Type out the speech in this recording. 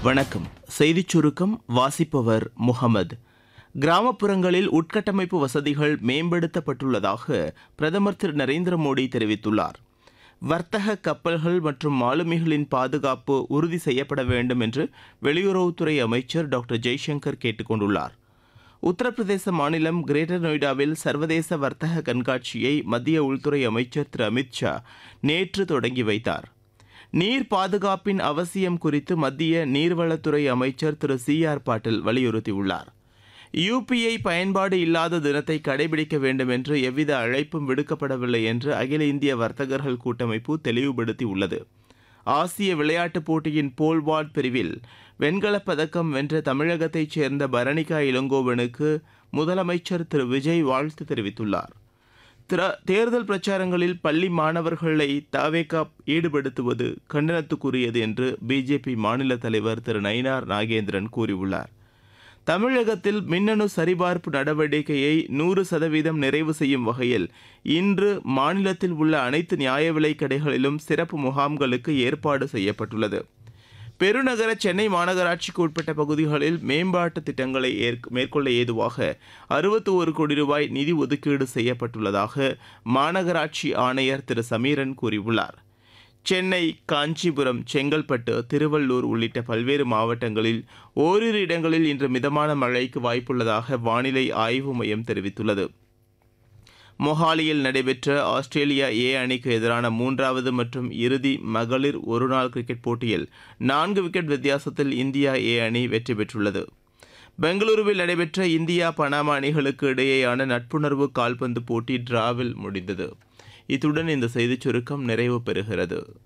வணக்கம். செய்திச் சுருக்கம் வாசிப்பவர் முகமது. கிராமப்புறங்களில் உட்கட்டமைப்பு வசதிகள் மேம்படுத்தப்பட்டுள்ளதாக பிரதமர் திரு நரேந்திர மோடி தெரிவித்துள்ளார். வர்த்தக கப்பல்கள் மற்றும் மாலுமிகளின் பாதுகாப்பு உறுதி செய்யப்பட வேண்டும் என்று வெளியுறவுத்துறை அமைச்சர் டாக்டர் ஜெய்சங்கர் கேட்டுக் கொண்டுள்ளார். உத்தரப்பிரதேச மாநிலம் கிரேட்டர் நொய்டாவில் சர்வதேச வர்த்தக கண்காட்சியை மத்திய உள்துறை அமைச்சர் திரு அமித் ஷா நேற்று தொடங்கி வைத்தார். நீர் பாதுகாப்பின் அவசியம் குறித்து மத்திய நீர்வளத்துறை அமைச்சர் திரு சி.ஆர். பாட்டீல் வலியுறுத்தியுள்ளார். யுபிஐ பயன்பாடு இல்லாத தினத்தை கடைபிடிக்க வேண்டும் என்று எவ்வித அழைப்பும் விடுக்கப்படவில்லை என்று அகில இந்திய வர்த்தகர்கள் கூட்டமைப்பு தெளிவுபடுத்தியுள்ளது. ஆசிய விளையாட்டுப் போட்டியின் போல்வால்ட் பிரிவில் வெண்கலப் பதக்கம் வென்ற தமிழகத்தைச் சேர்ந்த பரணிகா இளங்கோவனுக்கு முதலமைச்சர் திரு விஜய் வாழ்த்து தெரிவித்துள்ளார். தேர்தல் பிரச்சாரங்களில் பள்ளி மாணவர்களை தவேகா ஈடுபடுத்துவது கண்டனத்துக்குரியது என்று பிஜேபி மாநில தலைவர் திரு நயினார் நாகேந்திரன் கூறியுள்ளார். தமிழகத்தில் மின்னணு சரிபார்ப்பு நடவடிக்கையை 100% நிறைவு செய்யும் வகையில் இன்று மாநிலத்தில் உள்ள அனைத்து நியாய விலைக் கடைகளிலும் சிறப்பு முகாம்களுக்கு ஏற்பாடு செய்யப்பட்டுள்ளது. பெருநகர சென்னை மாநகராட்சிக்கு உட்பட்ட பகுதிகளில் மேம்பாட்டு திட்டங்களை மேற்கொள்ள ஏதுவாக 61 கோடி ரூபாய் நிதி ஒதுக்கீடு செய்யப்பட்டுள்ளதாக மாநகராட்சி ஆணையர் திரு சமீரன் கூறியுள்ளார். சென்னை, காஞ்சிபுரம், செங்கல்பட்டு, திருவள்ளூர் உள்ளிட்ட பல்வேறு மாவட்டங்களில் ஓரிரு இடங்களில் இன்று மிதமான மழைக்கு வாய்ப்புள்ளதாக வானிலை ஆய்வு மையம் தெரிவித்துள்ளது. மொஹாலியில் நடைபெற்ற ஆஸ்திரேலியா ஏ அணிக்கு எதிரான 3வது மற்றும் இறுதி மகளிர் ஒருநாள் கிரிக்கெட் போட்டியில் 4 விக்கெட் வித்தியாசத்தில் இந்தியா ஏ அணி வெற்றி பெற்றுள்ளது. பெங்களூருவில் நடைபெற்ற இந்தியா பனாமா அணிகளுக்கு இடையேயான நட்புணர்வு கால்பந்து போட்டி டிராவில் முடிந்தது. இத்துடன் இந்த செய்திச் சுருக்கம் நிறைவு பெறுகிறது.